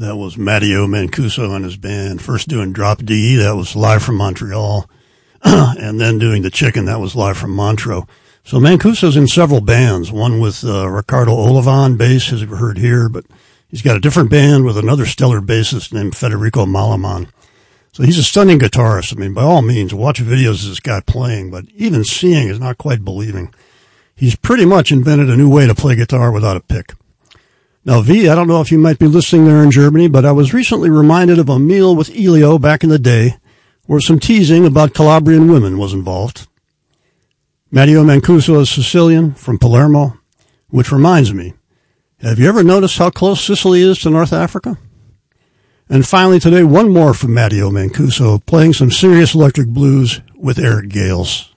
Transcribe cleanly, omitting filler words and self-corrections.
That was Matteo Mancuso and his band. First doing Drop D, that was live from Montreal. And then doing The Chicken, that was live from Montreux. So Mancuso's in several bands, one with Ricardo Olivan, bass, as you've heard here, but he's got a different band with another stellar bassist named Federico Malaman. So he's a stunning guitarist. I mean, by all means, watch videos of this guy playing, but even seeing is not quite believing. He's pretty much invented a new way to play guitar without a pick. Now, V, I don't know if you might be listening there in Germany, but I was recently reminded of a meal with Elio back in the day where some teasing about Calabrian women was involved. Matteo Mancuso is Sicilian, from Palermo, which reminds me, have you ever noticed how close Sicily is to North Africa? And finally today, one more from Matteo Mancuso, playing some serious electric blues with Eric Gales.